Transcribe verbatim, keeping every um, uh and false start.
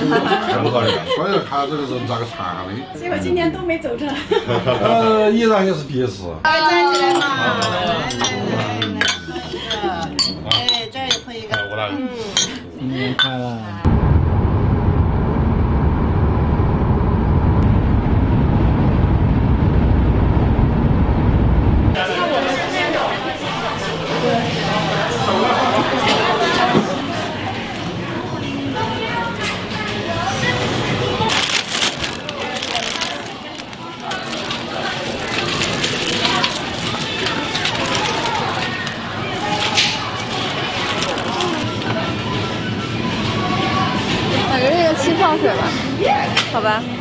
很好的，关键看这个人咋个唱的。 结果今年都没走成。 呃，依然也是别事。 来站起来嘛！来来来来，哎，这儿也碰一个。 我来。 嗯。 新年快乐！ 感觉这个气泡水吧，好吧。